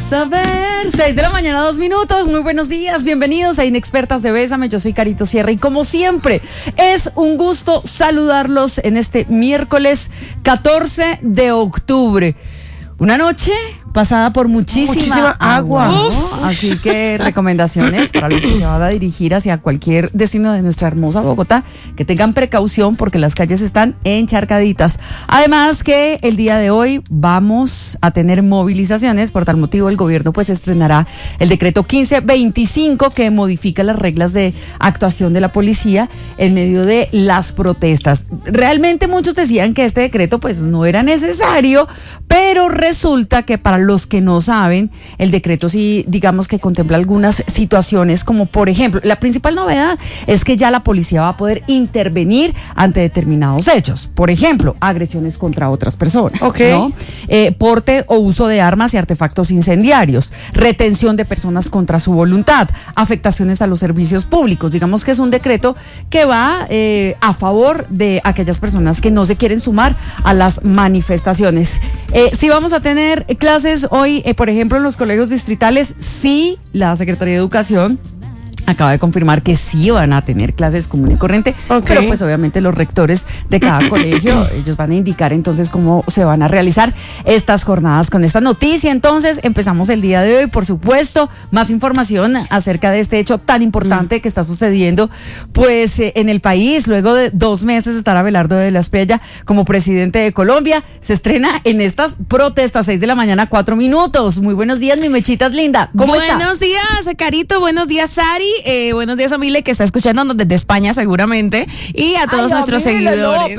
Vamos a ver, 6 de la mañana, 2 minutos. Muy buenos días, bienvenidos a Inexpertas de Bésame. Yo soy Carito Sierra y como siempre es un gusto saludarlos en este miércoles 14 de octubre. Una noche pasada por muchísima agua, ¿no? Así que recomendaciones para los que se van a dirigir hacia cualquier destino de nuestra hermosa Bogotá, que tengan precaución porque las calles están encharcaditas. Además que el día de hoy vamos a tener movilizaciones, por tal motivo el gobierno pues estrenará el decreto 1525 que modifica las reglas de actuación de la policía en medio de las protestas. Realmente muchos decían que este decreto pues no era necesario, pero resulta que para los que no saben, el decreto sí, digamos que contempla algunas situaciones, como por ejemplo, la principal novedad es que ya la policía va a poder intervenir ante determinados hechos. Por ejemplo, agresiones contra otras personas, ¿no? Porte o uso de armas y artefactos incendiarios, retención de personas contra su voluntad, afectaciones a los servicios públicos. Digamos que es un decreto que va a favor de aquellas personas que no se quieren sumar a las manifestaciones. Si vamos a tener clases hoy, por ejemplo, en los colegios distritales, sí, la Secretaría de Educación acaba de confirmar que sí van a tener clases común y corriente, pero pues obviamente los rectores de cada colegio, ellos van a indicar entonces cómo se van a realizar estas jornadas. Con esta noticia, entonces, empezamos el día de hoy, por supuesto, más información acerca de este hecho tan importante que está sucediendo, pues, en el país. Luego de 2 meses estar Abelardo de la Espriella como presidente de Colombia, se estrena en estas protestas, 6 de la mañana, 4 minutos. Muy buenos días, mi mechitas linda. ¿Cómo estás? Buenos días, Carito, buenos días, Sari. Buenos días a Mile, que está escuchando desde España seguramente, y a todos nuestros seguidores.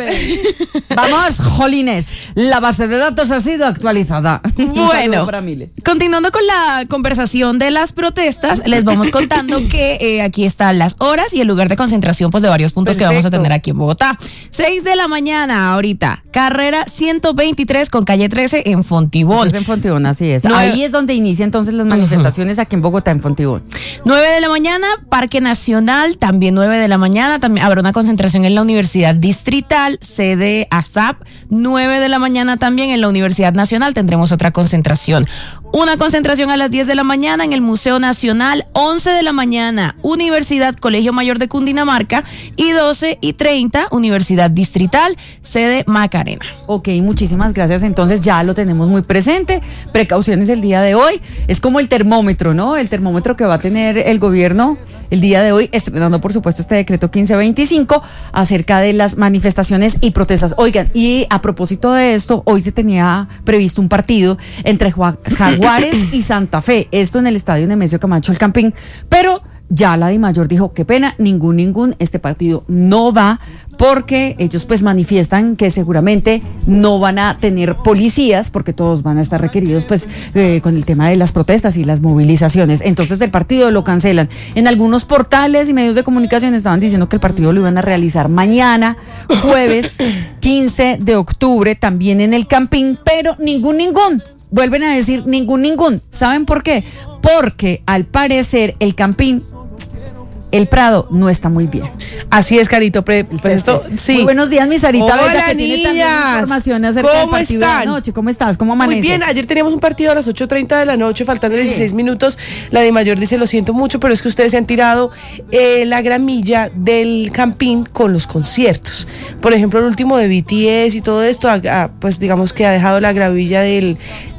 Vamos, jolines, la base de datos ha sido actualizada. Bueno, continuando con la conversación de las protestas, les vamos contando que aquí están las horas y el lugar de concentración pues de varios puntos que vamos a tener aquí en Bogotá. 6 de la mañana ahorita, carrera 123 con calle 13 en Fontibón. Es en Fontibón, así es. Ahí es donde inicia entonces las manifestaciones aquí en Bogotá, en Fontibón. 9 de la mañana, Parque Nacional, también 9 de la mañana, también habrá una concentración en la Universidad Distrital, sede ASAP. 9 de la mañana también en la Universidad Nacional tendremos otra concentración. Una concentración a las 10 de la mañana en el Museo Nacional, 11 de la mañana, Universidad Colegio Mayor de Cundinamarca, y 12:30, Universidad Distrital, sede Macarena. Ok, muchísimas gracias. Entonces ya lo tenemos muy presente. Precauciones el día de hoy. Es como el termómetro, ¿no? El termómetro que va a tener el gobierno el día de hoy, estrenando por supuesto este decreto 1525 acerca de las manifestaciones y protestas. Oigan, y a propósito de esto, hoy se tenía previsto un partido entre Jaguares y Santa Fe, esto en el estadio Nemesio Camacho El Campín, pero ya la DIMAYOR dijo, qué pena, este partido no va, porque ellos pues manifiestan que seguramente no van a tener policías, porque todos van a estar requeridos pues con el tema de las protestas y las movilizaciones. Entonces el partido lo cancelan. En algunos portales y medios de comunicación estaban diciendo que el partido lo iban a realizar mañana, jueves 15 de octubre, también en el Campín, pero ningún. Vuelven a decir ningún. ¿Saben por qué? Porque al parecer el Campín, el Prado, no está muy bien. Así es, Carito. Pues esto, sí. Muy buenos días, mi Sarita. Hola, Bella, que tiene también información acerca del partido de la noche. ¿Cómo estás? ¿Cómo amaneces? Muy bien, ayer teníamos un partido a las 8:30 de la noche, faltando 16 minutos. La DIMAYOR dice, lo siento mucho, pero es que ustedes se han tirado la gramilla del Campín con los conciertos. Por ejemplo, el último de BTS y todo esto, pues digamos que ha dejado la gramilla del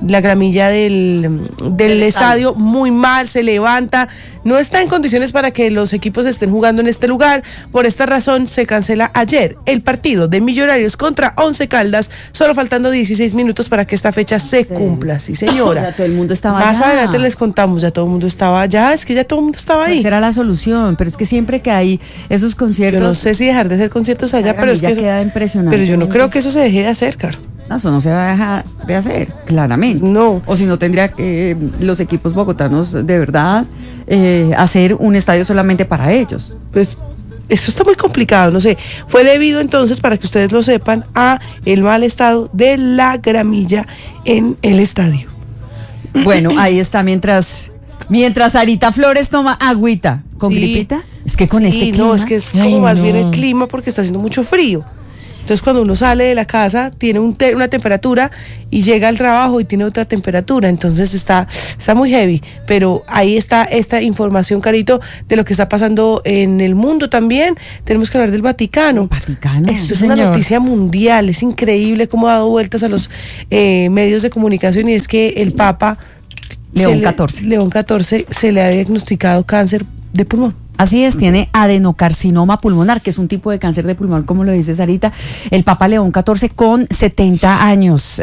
estadio muy mal, se levanta, no está en condiciones para que los equipos estén jugando en este lugar. Por esta razón se cancela ayer el partido de Millonarios contra Once Caldas, solo faltando 16 minutos para que esta fecha se cumpla. Sí, señora. O sea, todo el mundo estaba Más allá. adelante les contamos, ya todo el mundo estaba allá, es que ya todo el mundo estaba ahí. Esa era la solución, pero es que siempre que hay esos conciertos, yo no sé si dejar de hacer conciertos allá, pero es que eso queda impresionante. Pero yo no creo que eso se deje de hacer, Caro. No, eso no se va a dejar de hacer, claramente. No. O si no, tendría que los equipos bogotanos de verdad hacer un estadio solamente para ellos. Pues eso está muy complicado, no sé. Fue debido entonces, para que ustedes lo sepan, a el mal estado de la gramilla en el estadio. Bueno, ahí está, mientras Sarita Flores toma agüita con gripita. Es que con este clima. No, es que es como más bien el clima, porque está haciendo mucho frío. Entonces cuando uno sale de la casa tiene una temperatura y llega al trabajo y tiene otra temperatura, entonces está muy heavy, pero ahí está esta información, Carito, de lo que está pasando en el mundo también. Tenemos que hablar del Vaticano. Vaticano. Esto es una noticia mundial, es increíble cómo ha dado vueltas a los medios de comunicación, y es que el Papa León XIV se le ha diagnosticado cáncer de pulmón. Así es, tiene adenocarcinoma pulmonar, que es un tipo de cáncer de pulmón, como lo dice Sarita. El Papa León XIV con 70 años.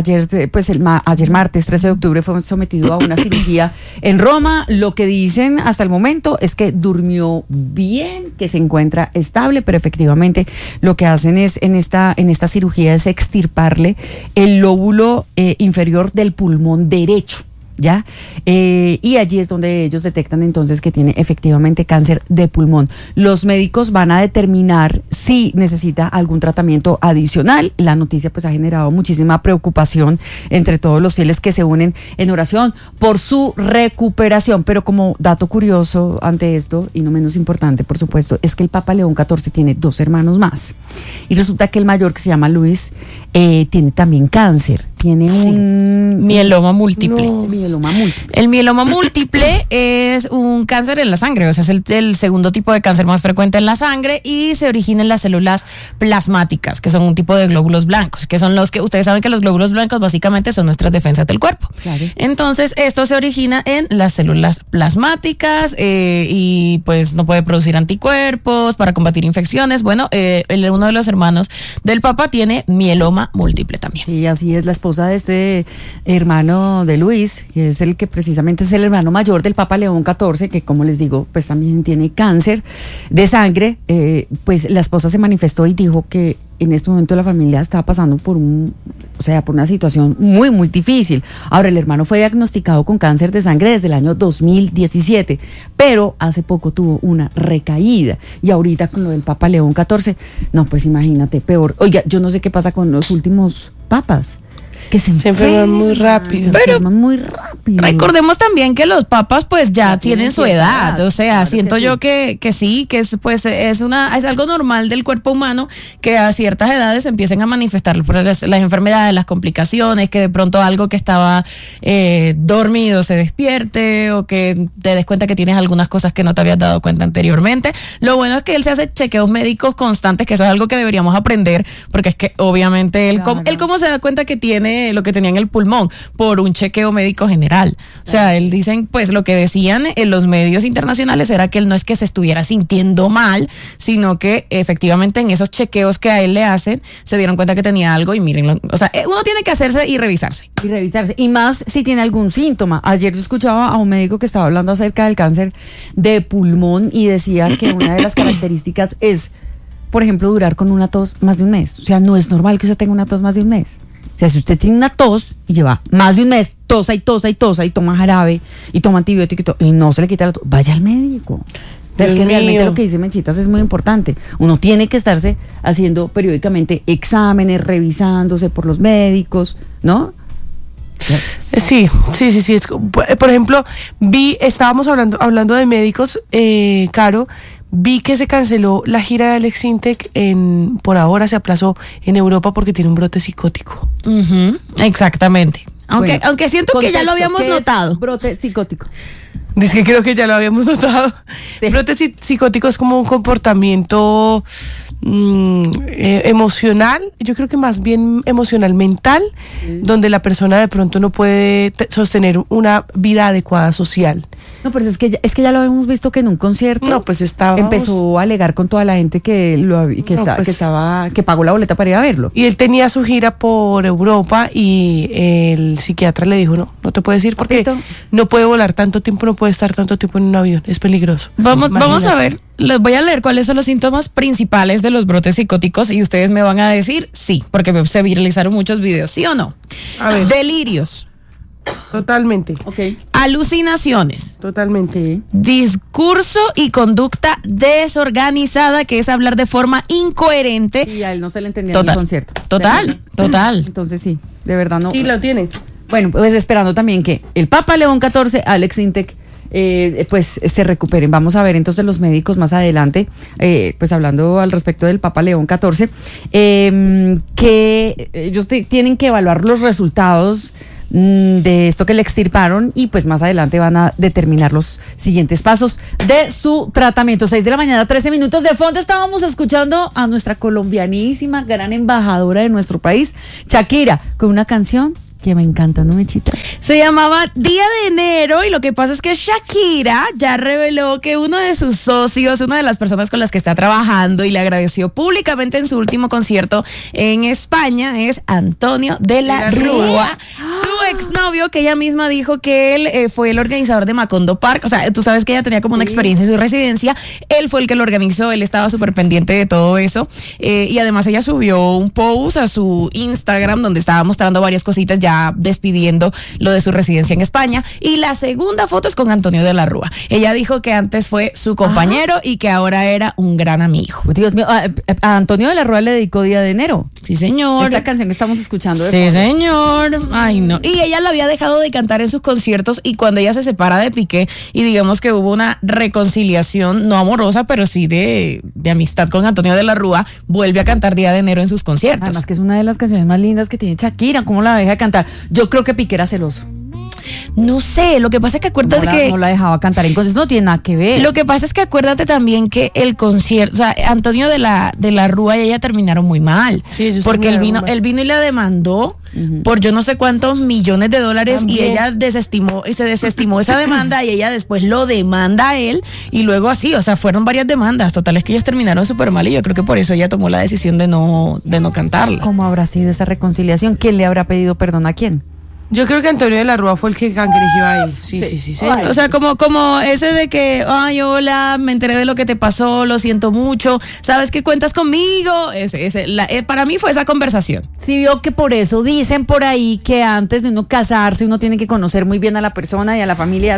Ayer martes 13 de octubre fue sometido a una cirugía en Roma. Lo que dicen hasta el momento es que durmió bien, que se encuentra estable, pero efectivamente lo que hacen es en esta cirugía es extirparle el lóbulo inferior del pulmón derecho. ¿Ya? Y allí es donde ellos detectan entonces que tiene efectivamente cáncer de pulmón. Los médicos van a determinar si necesita algún tratamiento adicional. La noticia pues ha generado muchísima preocupación entre todos los fieles que se unen en oración por su recuperación. Pero como dato curioso ante esto, y no menos importante por supuesto, es que el Papa León XIV tiene 2 hermanos más. Y resulta que el mayor, que se llama Luis, tiene también cáncer. Tiene un mieloma múltiple. El mieloma múltiple es un cáncer en la sangre, o sea, es el segundo tipo de cáncer más frecuente en la sangre, y se origina en las células plasmáticas, que son un tipo de glóbulos blancos, que son los que ustedes saben que los glóbulos blancos básicamente son nuestras defensas del cuerpo. Claro. Entonces, esto se origina en las células plasmáticas y pues no puede producir anticuerpos para combatir infecciones. Bueno, uno de los hermanos del Papa tiene mieloma múltiple también. Sí, así es. La esposa de este hermano de Luis, que es el que precisamente es el hermano mayor del Papa León XIV, que como les digo, pues también tiene cáncer de sangre, pues la esposa se manifestó y dijo que en este momento la familia estaba pasando por una situación muy, muy difícil. Ahora, el hermano fue diagnosticado con cáncer de sangre desde el año 2017, pero hace poco tuvo una recaída, y ahorita con lo del Papa León XIV, no, pues imagínate, peor. Oiga, yo no sé qué pasa con los últimos papas, que se enferman muy rápido. Pero muy rápido. Recordemos también que los papas pues ya tienen su edad, o sea, claro, siento yo que sí, que es algo normal del cuerpo humano que a ciertas edades empiecen a manifestar las enfermedades, las complicaciones, que de pronto algo que estaba dormido se despierte, o que te des cuenta que tienes algunas cosas que no te habías dado cuenta anteriormente. Lo bueno es que él se hace chequeos médicos constantes, que eso es algo que deberíamos aprender, porque es que obviamente él cómo se da cuenta que tiene lo que tenía en el pulmón, por un chequeo médico general. O sea, él dicen, pues lo que decían en los medios internacionales era que él no es que se estuviera sintiendo mal, sino que efectivamente en esos chequeos que a él le hacen, se dieron cuenta que tenía algo, y mírenlo. O sea, uno tiene que hacerse y revisarse. Y más si tiene algún síntoma. Ayer yo escuchaba a un médico que estaba hablando acerca del cáncer de pulmón y decía que una de las características es, por ejemplo, durar con una tos más de un mes. O sea, no es normal que usted tenga una tos más de un mes. O sea, si usted tiene una tos y lleva más de un mes, tosa y toma jarabe y toma antibiótico y no se le quita la tos, vaya al médico. Es que realmente lo que dice Menchitas es muy importante. Uno tiene que estarse haciendo periódicamente exámenes, revisándose por los médicos, ¿no? Sí. Por ejemplo, estábamos hablando de médicos, Caro. Vi que se canceló la gira de Alex Sintek, por ahora se aplazó en Europa porque tiene un brote psicótico. Exactamente. Aunque siento que ya lo habíamos notado. Brote psicótico. Dice que creo que ya lo habíamos notado. Sí. Brote psicótico es como un comportamiento emocional, yo creo que más bien emocional, mental, donde la persona de pronto no puede sostener una vida adecuada social. No, pero es que ya lo habíamos visto que en un concierto empezó a alegar con toda la gente que pagó la boleta para ir a verlo. Y él tenía su gira por Europa y el psiquiatra le dijo, no te puedes ir porque no puede volar tanto tiempo, no puede estar tanto tiempo en un avión, es peligroso. Vamos a ver, les voy a leer cuáles son los síntomas principales de los brotes psicóticos y ustedes me van a decir sí, porque se viralizaron muchos videos, ¿sí o no? A ver. Delirios. Totalmente. Okay. Alucinaciones. Totalmente. Sí. Discurso y conducta desorganizada, que es hablar de forma incoherente. Y a él no se le entendía en el concierto. Total. Entonces sí, de verdad no. Sí, lo tiene. Bueno, pues esperando también que el Papa León XIV, Alex Sintek, pues se recuperen. Vamos a ver entonces los médicos más adelante, pues hablando al respecto del Papa León XIV, que ellos tienen que evaluar los resultados de esto que le extirparon y pues más adelante van a determinar los siguientes pasos de su tratamiento. 6 de la mañana, 13 minutos. De fondo estábamos escuchando a nuestra colombianísima gran embajadora de nuestro país, Shakira, con una canción que me encanta, ¿no, Mechita? Se llamaba Día de Enero y lo que pasa es que Shakira ya reveló que uno de sus socios, una de las personas con las que está trabajando y le agradeció públicamente en su último concierto en España es Antonio de la Rúa, su exnovio, que ella misma dijo que él fue el organizador de Macondo Park. O sea, tú sabes que ella tenía como una experiencia en su residencia, él fue el que lo organizó, él estaba súper pendiente de todo eso, y además ella subió un post a su Instagram donde estaba mostrando varias cositas ya despidiendo lo de su residencia en España, y la segunda foto es con Antonio de la Rúa. Ella dijo que antes fue su compañero y que ahora era un gran amigo. Dios mío, a Antonio de la Rúa le dedicó Día de Enero. Sí, señor. Esta canción que estamos escuchando. Sí, señor. Ay, no. Y ella la había dejado de cantar en sus conciertos, y cuando ella se separa de Piqué y digamos que hubo una reconciliación, no amorosa, pero sí de amistad con Antonio de la Rúa, vuelve a cantar Día de Enero en sus conciertos. Además que es una de las canciones más lindas que tiene Shakira. ¿Cómo la deja de cantar? Yo creo que Piqué era celoso. No sé, lo que pasa es que acuérdate que no la dejaba cantar en conciertos, no tiene nada que ver. Lo que pasa es que acuérdate también que el concierto, o sea, Antonio de la Rúa y ella terminaron muy mal, porque él vino y la demandó por yo no sé cuántos millones de dólares también. Y ella se desestimó esa demanda y ella después lo demanda a él y luego así, o sea, fueron varias demandas, total es que ellos terminaron súper mal y yo creo que por eso ella tomó la decisión de no cantarla. ¿Cómo habrá sido esa reconciliación? ¿Quién le habrá pedido perdón a quién? Yo creo que Antonio de la Rúa fue el que cangrejeó ahí. Sí. O sea, como ese de que, ay, hola, me enteré de lo que te pasó, lo siento mucho, ¿sabes que cuentas conmigo? Para mí fue esa conversación. Sí, vio que por eso dicen por ahí que antes de uno casarse uno tiene que conocer muy bien a la persona y a la familia.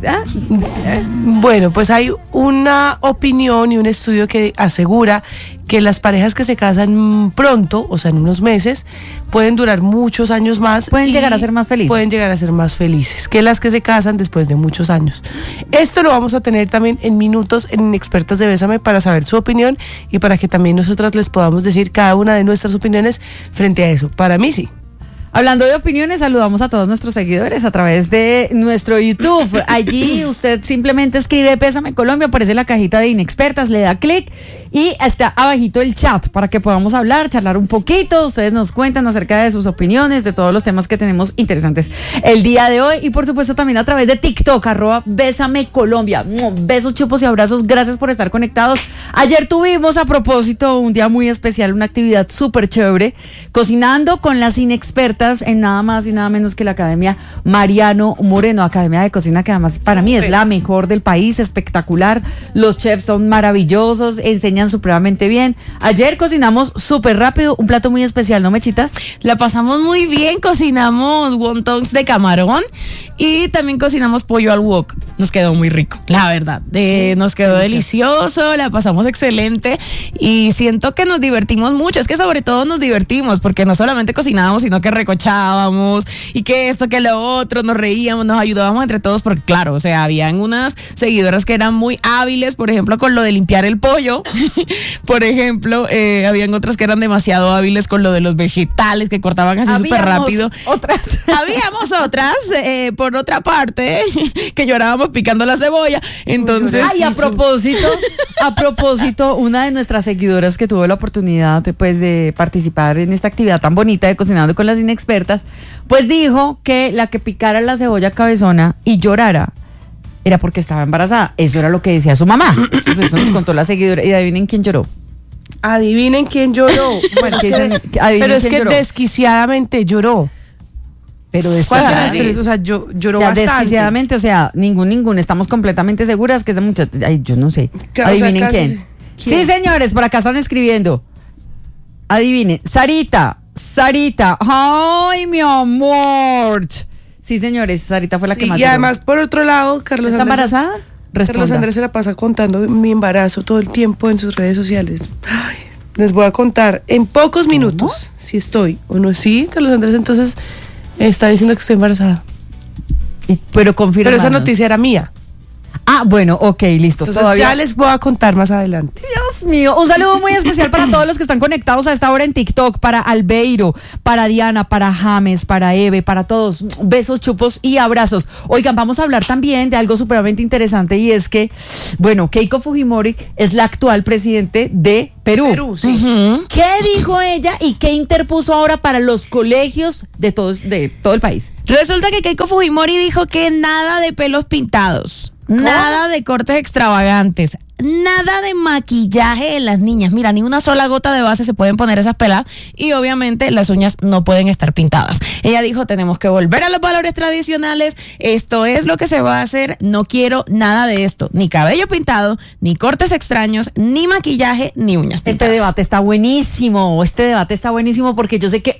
Bueno, pues hay una opinión y un estudio que asegura que las parejas que se casan pronto, o sea, en unos meses, pueden durar muchos años más. Pueden llegar a ser más felices. Pueden llegar a ser más felices que las que se casan después de muchos años. Esto lo vamos a tener también en minutos en Expertas de Bésame para saber su opinión y para que también nosotras les podamos decir cada una de nuestras opiniones frente a eso. Para mí sí. Hablando de opiniones, saludamos a todos nuestros seguidores a través de nuestro YouTube. Allí usted simplemente escribe Bésame Colombia, aparece la cajita de Inexpertas, le da clic y está abajito el chat para que podamos hablar, charlar un poquito. Ustedes nos cuentan acerca de sus opiniones, de todos los temas que tenemos interesantes el día de hoy y por supuesto también a través de TikTok, @Bésame Colombia. Besos, chupos y abrazos, gracias por estar conectados. Ayer tuvimos a propósito un día muy especial, una actividad súper chévere, cocinando con las Inexpertas en nada más y nada menos que la Academia Mariano Moreno, Academia de Cocina que además para mí es la mejor del país, espectacular, los chefs son maravillosos, enseñan supremamente bien. Ayer cocinamos súper rápido, un plato muy especial, ¿no, Mechitas? La pasamos muy bien, cocinamos wontons de camarón y también cocinamos pollo al wok, nos quedó muy rico, la verdad, nos quedó delicioso, la pasamos excelente y siento que nos divertimos mucho, es que sobre todo nos divertimos porque no solamente cocinábamos, sino que recochábamos y que esto, que lo otro, nos reíamos, nos ayudábamos entre todos porque claro, o sea, habían unas seguidoras que eran muy hábiles, por ejemplo, con lo de limpiar el pollo, por ejemplo, habían otras que eran demasiado hábiles con lo de los vegetales que cortaban así súper rápido. Habíamos otras, por otra parte, que llorábamos picando la cebolla, entonces... Ay, a propósito, una de nuestras seguidoras que tuvo la oportunidad pues, de participar en esta actividad tan bonita de Cocinando con las Inexpertas, pues dijo que la que picara la cebolla cabezona y llorara era porque estaba embarazada. Eso era lo que decía su mamá. Entonces, eso nos contó la seguidora. Y adivinen quién lloró. Adivinen quién lloró. Bueno, pero es que lloró. Desquiciadamente lloró. Pero desquiciadamente, o sea, lloró bastante. Desquiciadamente, o sea, ningún. Estamos completamente seguras que esa muchacha, ay, yo no sé. Adivinen quién. Sí, señores, por acá están escribiendo. Adivinen. Sarita, ay, mi amor. Sí, señores, Sarita fue la que más lloró. Y además, por otro lado, Carlos ¿está Andrés, embarazada? Carlos Andrés se la pasa contando mi embarazo todo el tiempo en sus redes sociales. Ay, les voy a contar en pocos minutos si estoy o no. Sí, Carlos Andrés entonces está diciendo que estoy embarazada. Pero confirma. Pero esa noticia era mía. Ah, bueno, ok, listo. Entonces ya les voy a contar más adelante. Dios mío, un saludo muy especial para todos los que están conectados a esta hora en TikTok, para Albeiro, para Diana, para James, para Eve, para todos. Besos, chupos y abrazos. Oigan, vamos a hablar también de algo supremamente interesante y es que, bueno, Keiko Fujimori es la actual presidente de Perú. Sí. Uh-huh. ¿Qué dijo ella y qué interpuso ahora para los colegios de todo el país? Resulta que Keiko Fujimori dijo que nada de pelos pintados. Nada de cortes extravagantes, nada de maquillaje de las niñas. Mira, ni una sola gota de base se pueden poner esas peladas y obviamente las uñas no pueden estar pintadas. Ella dijo, tenemos que volver a los valores tradicionales, esto es lo que se va a hacer, no quiero nada de esto, ni cabello pintado, ni cortes extraños, ni maquillaje, ni uñas pintadas. Este debate está buenísimo porque yo sé que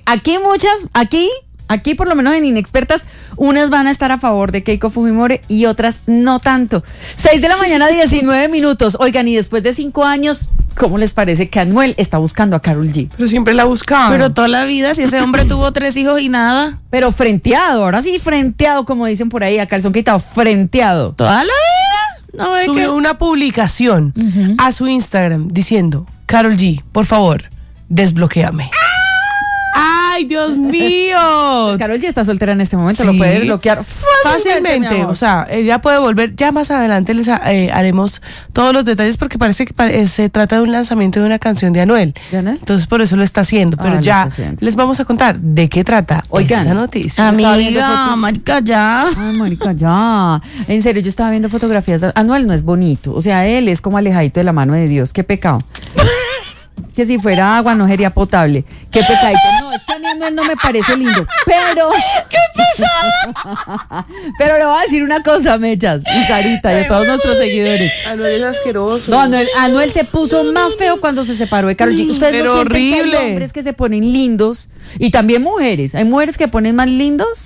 aquí por lo menos en Inexpertas, unas van a estar a favor de Keiko Fujimori y otras no tanto. 6 de la mañana, 19 minutos. Oigan, y después de 5 años, ¿cómo les parece que Anuel está buscando a Karol G? Pero siempre la buscaba. Pero toda la vida, si ese hombre tuvo 3 hijos y nada. Pero frenteado, ahora sí, frenteado, como dicen por ahí, a calzón quitado, frenteado. Toda la vida. No ve Subió una publicación a su Instagram diciendo, Karol G, por favor, desbloquéame. ¡Ay, Dios mío! Karol G está soltera en este momento, Sí. lo puede bloquear Fácilmente, mi amor. o sea, ella puede volver. Ya más adelante les haremos todos los detalles porque parece que se trata de un lanzamiento de una canción de Anuel. ¿De Anuel? Entonces por eso lo está haciendo. Pero lo ya está haciendo. les vamos a contar de qué trata Oigan, esta noticia. estaba viendo Amiga, fotos. marica, ya. Ay, marica, ya. En serio, yo estaba viendo fotografías. Anuel no es bonito. O sea, él es como alejadito de la mano de Dios. Qué pecado. Que si fuera agua no sería potable. Qué pecadito. No, es que a mí Anuel no me parece lindo. Pero. ¡Qué pesado! Pero le voy a decir una cosa, Mechas, y Carita, y a todos nuestros seguidores. Anuel es asqueroso. No, Anuel se puso más feo cuando se separó de Karol G. Ustedes Pero no sienten que horrible. hay hombres que se ponen lindos y también mujeres. Hay mujeres que ponen más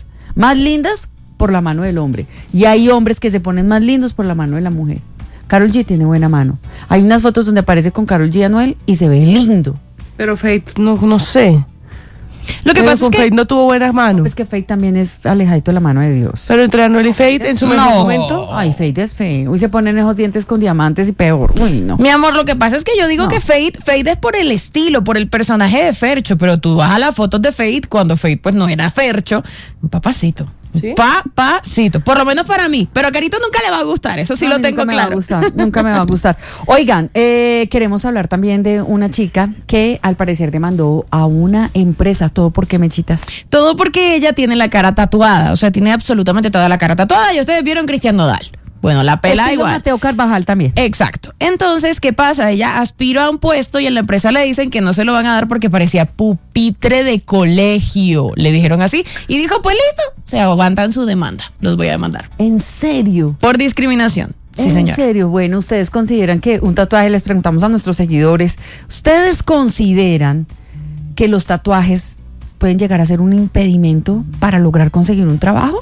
lindas por la mano del hombre. Y hay hombres que se ponen más lindos por la mano de la mujer. Karol G tiene buena mano. Hay unas fotos donde aparece con Karol G y Anuel y se ve lindo. Pero Faith, no sé. Lo que Pero pasa es con que Faith no tuvo buenas manos. Pues que Faith también es alejadito de la mano de Dios. Pero entre Anuel y Faith en su mejor momento. Ay, Faith es feo. Uy, se ponen esos dientes con diamantes y peor. Uy, no. mi amor, lo que pasa es que yo digo No. que Faith es por el estilo, por el personaje de Fercho, pero tú vas a las fotos de Faith cuando Faith pues no era Fercho, un papacito. ¿Sí? Papacito, por lo menos para mí, pero a Carito nunca le va a gustar, eso sí A lo mí tengo nunca claro. Me va a gustar, nunca me va a gustar. Oigan, queremos hablar también de una chica que al parecer demandó a una empresa. ¿Todo por qué, Mechitas? Todo porque ella tiene la cara tatuada, o sea, tiene absolutamente toda la cara tatuada y ustedes vieron Cristian Nodal. Bueno, la pela Estilo igual. Mateo Carvajal también. Exacto. Entonces, ¿qué pasa? Ella aspiró a un puesto y en la empresa le dicen que no se lo van a dar porque parecía pupitre de colegio. Le dijeron así y dijo, pues listo, se aguantan su demanda. Los voy a demandar. ¿En serio? Por discriminación. Sí, ¿En señor. serio? Bueno, ustedes consideran que un tatuaje, les preguntamos a nuestros seguidores, ¿ustedes consideran que los tatuajes pueden llegar a ser un impedimento para lograr conseguir un trabajo?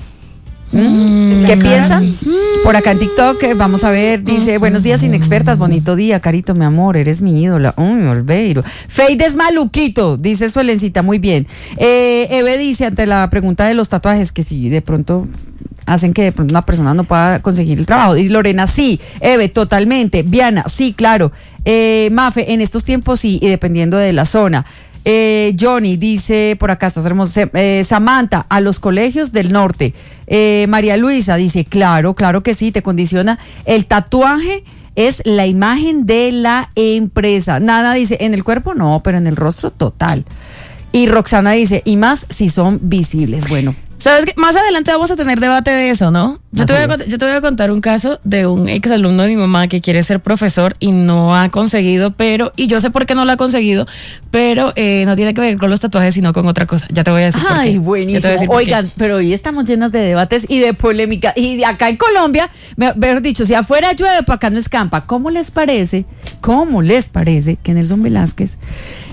¿Qué piensan? Por acá en TikTok, vamos a ver, dice, buenos días inexpertas, bonito día, Carito, mi amor, eres mi ídola. Uy, Olveiro. Feide es maluquito, dice Suelencita, muy bien. Eve dice, ante la pregunta de los tatuajes, que si de pronto hacen que de pronto una persona no pueda conseguir el trabajo. Y Lorena, sí. Eve, totalmente. Viana, sí, claro. Mafe, en estos tiempos sí, y dependiendo de la zona. Johnny dice, por acá estás hermoso. Samantha, a los colegios del norte. María Luisa dice, claro que sí, te condiciona. El tatuaje es la imagen de la empresa. Nada dice, en el cuerpo no, pero en el rostro total. Y Roxana dice, y más si son visibles. Bueno. ¿Sabes qué? Más adelante vamos a tener debate de eso, ¿no? Yo te voy a contar un caso de un exalumno de mi mamá que quiere ser profesor y no ha conseguido, y yo sé por qué no lo ha conseguido, pero no tiene que ver con los tatuajes, sino con otra cosa. Ya te voy a decir por qué. Ay, Ya te voy a buenísimo. decir por qué. Oigan, pero hoy estamos llenas de debates y de polémica. Y de acá en Colombia, mejor dicho, si afuera llueve, para acá no escampa. ¿Cómo les parece que Nelson Velázquez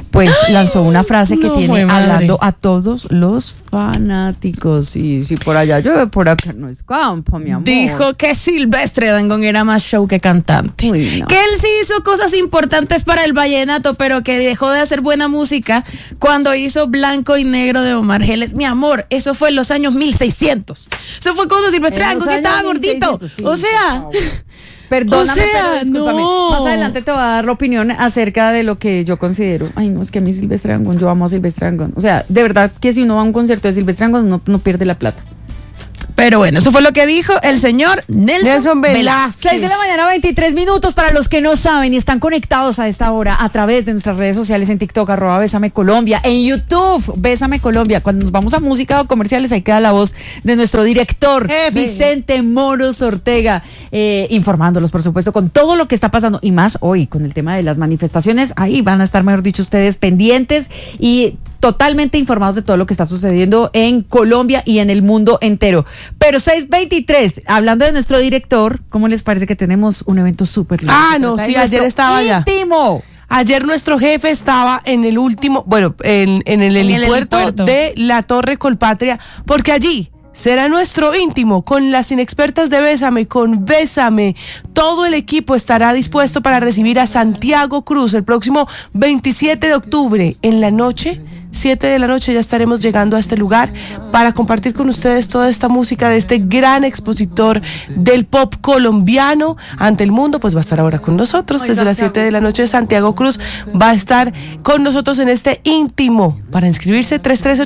pues lanzó una frase que No, tiene jue madre. hablando a todos los fanáticos. Y si por allá llueve, por acá no es campo, mi amor. Dijo que Silvestre Dangond era más show que cantante. Uy, no. Que él sí hizo cosas importantes para el vallenato, pero que dejó de hacer buena música cuando hizo Blanco y Negro de Omar Geles. Mi amor, eso fue en los años 1600. Eso fue cuando Silvestre En los Dangond estaba años gordito. 1600, sí, O sea, por favor. Perdóname, O sea, pero discúlpame. no. Más adelante te voy a dar la opinión acerca de lo que yo considero. Ay, no, es que a mí Silvestre Dangond, yo amo a Silvestre Dangond. O sea, de verdad que si uno va a un concierto de Silvestre Dangond, no pierde la plata. pero bueno, eso fue lo que dijo el señor Nelson Velázquez. 6 de la mañana, 23 minutos. Para los que no saben y están conectados a esta hora a través de nuestras redes sociales en TikTok, @Bésame Colombia, en YouTube, Bésame Colombia. Cuando nos vamos a música o comerciales, ahí queda la voz de nuestro director, Jefe. Vicente Moros Ortega, informándolos, por supuesto, con todo lo que está pasando. Y más hoy, con el tema de las manifestaciones. Ahí van a estar, mejor dicho, ustedes pendientes y totalmente informados de todo lo que está sucediendo en Colombia y en el mundo entero. Pero 6:23, hablando de nuestro director, ¿cómo les parece que tenemos un evento súper lindo? Ah, Se no, trata de sí, ayer nuestro estaba allá. íntimo. Ayer nuestro jefe estaba en el último, bueno, en el helipuerto de la Torre Colpatria, porque allí será nuestro íntimo con las inexpertas de Bésame, con Bésame. Todo el equipo estará dispuesto para recibir a Santiago Cruz el próximo 27 de octubre en la noche. 7 de la noche ya estaremos llegando a este lugar para compartir con ustedes toda esta música de este gran expositor del pop colombiano ante el mundo. Pues va a estar ahora con nosotros desde las 7 de la noche. Santiago Cruz va a estar con nosotros en este íntimo. Para inscribirse,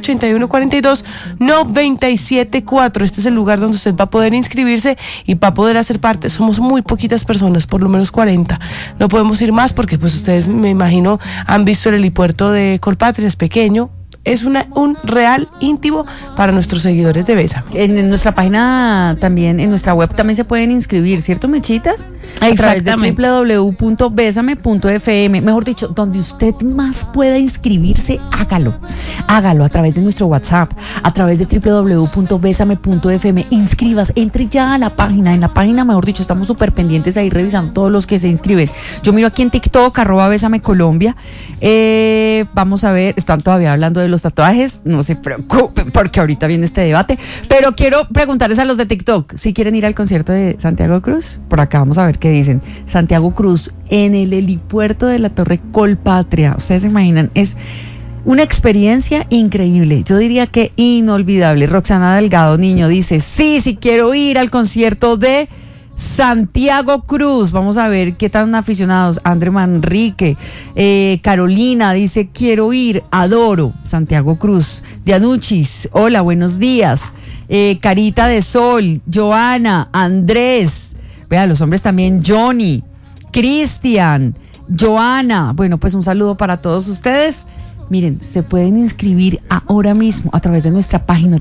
3381-42-974. Este es el lugar donde usted va a poder inscribirse y va a poder hacer parte. Somos muy poquitas personas, por lo menos 40. No podemos ir más porque pues ustedes, me imagino, han visto el helipuerto de Colpatria, es pequeño. Es un real íntimo para nuestros seguidores de Bésame. En nuestra página también, en nuestra web también se pueden inscribir, ¿cierto, Mechitas? A través de Exactamente. www.besame.fm. Mejor dicho, donde usted más pueda inscribirse, hágalo. Hágalo a través de nuestro WhatsApp, a través de www.besame.fm. Inscribas, entre ya a la página. En la página, mejor dicho, estamos súper pendientes ahí revisando todos los que se inscriben. Yo miro aquí en TikTok, @Bésame Colombia. Vamos a ver, están todavía hablando de los tatuajes, no se preocupen porque ahorita viene este debate, pero quiero preguntarles a los de TikTok si quieren ir al concierto de Santiago Cruz. Por acá vamos a ver qué dicen. Santiago Cruz en el helipuerto de la Torre Colpatria. Ustedes se imaginan, es una experiencia increíble, yo diría que inolvidable. Roxana Delgado Niño dice, sí quiero ir al concierto de Santiago Cruz. Vamos a ver qué tan aficionados. André Manrique, Carolina dice, quiero ir, adoro Santiago Cruz. Dianuchis, hola, buenos días. Carita de Sol, Joana, Andrés, vea, los hombres también, Johnny, Cristian, Joana. Bueno, pues un saludo para todos ustedes. Miren, se pueden inscribir ahora mismo a través de nuestra página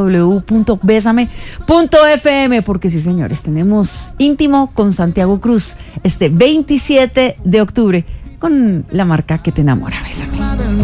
www.besame.fm, porque sí, señores, tenemos íntimo con Santiago Cruz este 27 de octubre con la marca que te enamora. Bésame.